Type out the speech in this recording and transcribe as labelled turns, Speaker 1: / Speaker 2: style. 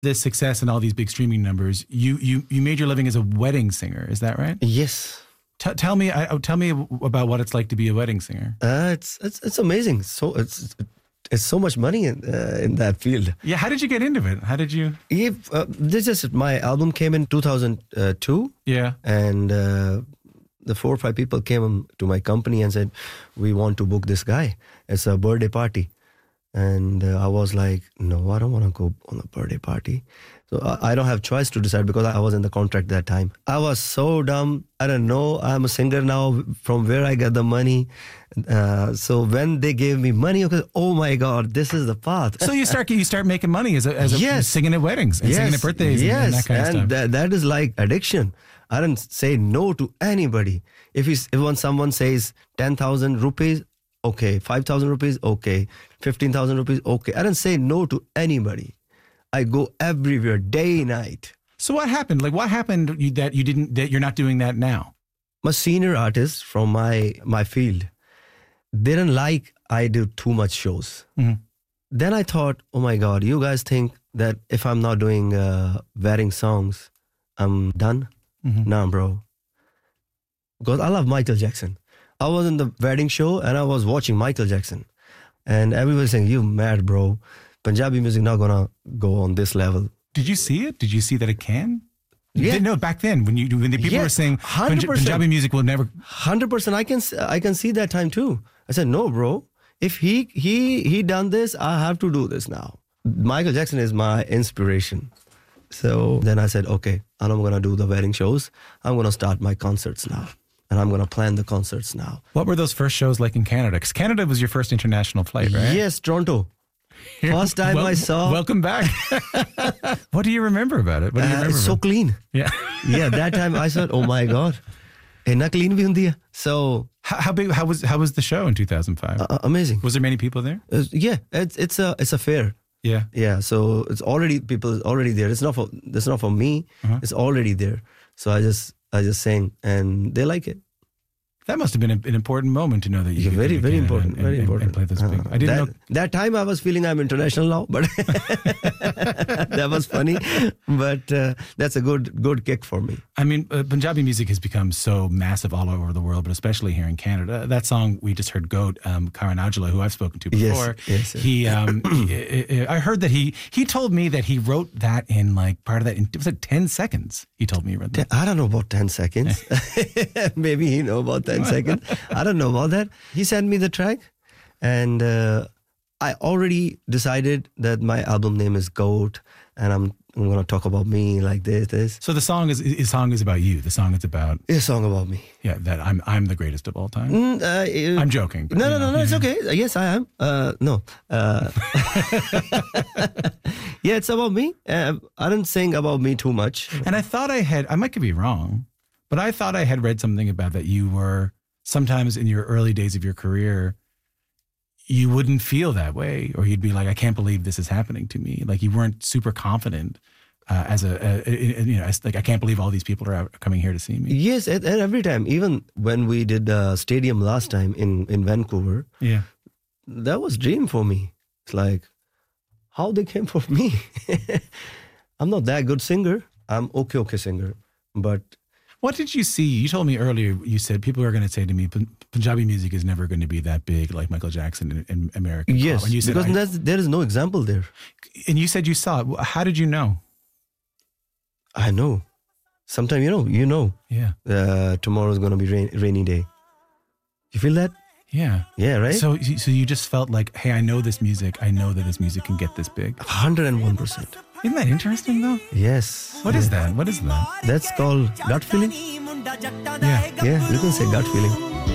Speaker 1: this success and all these big streaming numbers, you made your living as a wedding singer. Is that right?
Speaker 2: Yes.
Speaker 1: Tell me about what it's like to be a wedding singer.
Speaker 2: It's amazing. So it's so much money in that field.
Speaker 1: Yeah. How did you get into it? How did you?
Speaker 2: This is my album came in 2002.
Speaker 1: Yeah.
Speaker 2: And the 4 or 5 people came to my company and said, we want to book this guy. It's a birthday party. And I was like, no, I don't want to go on a birthday party. So I don't have choice to decide because I was in the contract that time. I was so dumb. I don't know. I'm a singer now. From where I get the money? So when they gave me money, okay, oh my God, this is the path.
Speaker 1: So you start making money as a singing at weddings and singing at birthdays and that kind of stuff.
Speaker 2: And that is like addiction. I don't say no to anybody. If when someone says 10,000 rupees, okay, 5,000 rupees, okay, 15,000 rupees, okay. I don't say no to anybody. I go everywhere, day, night.
Speaker 1: So what happened? Like, what happened that you're not doing that now?
Speaker 2: My senior artists from my field didn't like I do too much shows. Mm-hmm. Then I thought, oh my God, you guys think that if I'm not doing wedding songs, I'm done? Mm-hmm. Nah, bro. Because I love Michael Jackson. I was in the wedding show and I was watching Michael Jackson. And everybody saying, you mad, bro. Punjabi music not gonna go on this level.
Speaker 1: Did you see it? Did you see that it can?
Speaker 2: Yeah.
Speaker 1: No, back then when the people were saying 100%. Punjabi music will never.
Speaker 2: 100%. I can see that time too. I said, no, bro. If he done this, I have to do this now. Michael Jackson is my inspiration. So then I said, okay, I'm not gonna do the wedding shows. I'm gonna start my concerts now. And I'm going to plan the concerts now.
Speaker 1: What were those first shows like in Canada? Because Canada was your first international flight, right?
Speaker 2: Yes, Toronto. First time I saw.
Speaker 1: Welcome back. What do you remember about it? What do you remember?
Speaker 2: It's so clean.
Speaker 1: Yeah.
Speaker 2: Yeah, that time I said, oh my God. Inna clean bhi hundi hai. So.
Speaker 1: How big? How was the show in 2005?
Speaker 2: Amazing.
Speaker 1: Was there many people there?
Speaker 2: Yeah, it's a fair.
Speaker 1: Yeah.
Speaker 2: Yeah, so it's already there. It's not for me. Uh-huh. It's already there. So I just sang, and they like it.
Speaker 1: That must have been an important moment to know that you could
Speaker 2: very important, very important.
Speaker 1: And play this big. I didn't know
Speaker 2: that time. I was feeling I'm international now, but that was funny. But that's a good kick for me.
Speaker 1: I mean, Punjabi music has become so massive all over the world, but especially here in Canada. That song we just heard, "Goat," Karan Aujla, who I've spoken to before.
Speaker 2: Yes.
Speaker 1: I heard that he told me that he wrote that in like part of that. It was like 10 seconds. He told me he wrote that.
Speaker 2: I don't know about 10 seconds. Maybe he know about 10 seconds. I don't know about that. He sent me the track, and I already decided that my album name is Goat, and I'm going to talk about me like this.
Speaker 1: So the song is about you. The song is about...
Speaker 2: It's a song about me.
Speaker 1: Yeah, that I'm the greatest of all time. I'm joking.
Speaker 2: No, it's okay. Yes, I am. No. Yeah, it's about me. I don't sing about me too much.
Speaker 1: And I might be wrong, but I thought I had read something about that you were... Sometimes in your early days of your career, you wouldn't feel that way, or you'd be like, I can't believe this is happening to me. Like you weren't super confident as like, I can't believe all these people are coming here to see me.
Speaker 2: Yes, and every time, even when we did the stadium last time in Vancouver,
Speaker 1: yeah,
Speaker 2: that was dream for me. It's like, how they came for me. I'm not that good singer. I'm okay singer, but...
Speaker 1: What did you see? You told me earlier, you said people are going to say to me, Punjabi music is never going to be that big like Michael Jackson in America.
Speaker 2: Yes,
Speaker 1: and you said,
Speaker 2: because there is no example there.
Speaker 1: And you said you saw it. How did you know?
Speaker 2: I know. Sometimes you know.
Speaker 1: Yeah.
Speaker 2: Tomorrow is going to be rainy day. You feel that?
Speaker 1: Yeah.
Speaker 2: Yeah, right?
Speaker 1: So you just felt like, hey, I know this music. I know that this music can get this big.
Speaker 2: 101%.
Speaker 1: Isn't that interesting, though?
Speaker 2: Yes.
Speaker 1: What is that? What is that?
Speaker 2: That's called gut feeling.
Speaker 1: Yeah.
Speaker 2: Yeah, you can say gut feeling.